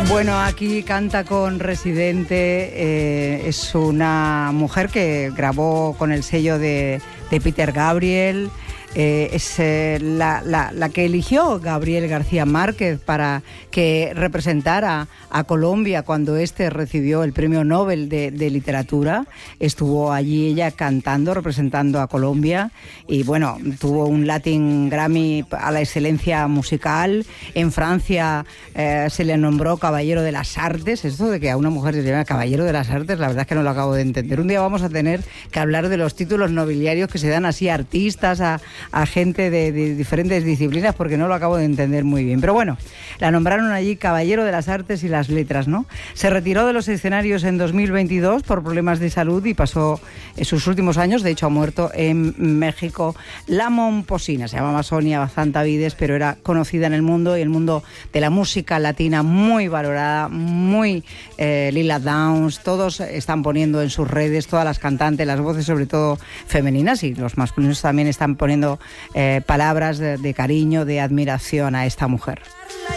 Bueno, aquí canta con Residente, es una mujer que grabó con el sello de Peter Gabriel. Es la que eligió Gabriel García Márquez para que representara a Colombia cuando recibió el Premio Nobel de Literatura. Estuvo allí ella cantando, representando a Colombia, y bueno, tuvo un Latin Grammy a la excelencia musical. En Francia se le nombró Caballero de las Artes. Esto de que a una mujer se le llama Caballero de las Artes, la verdad es que no lo acabo de entender. Un día vamos a tener que hablar de los títulos nobiliarios que se dan así a artistas, a gente de diferentes disciplinas, porque no lo acabo de entender muy bien. Pero bueno, la nombraron allí Caballero de las Artes y las Letras, ¿no? Se retiró de los escenarios en 2022 por problemas de salud y pasó sus últimos años, de hecho ha muerto en México, la momposina. Se llamaba Sonia Bazanta Vides, pero era conocida en el mundo, y el mundo de la música latina muy valorada, muy Lila Downs, todos están poniendo en sus redes, todas las cantantes, las voces sobre todo femeninas, y los masculinos también están poniendo palabras de cariño, de admiración a esta mujer.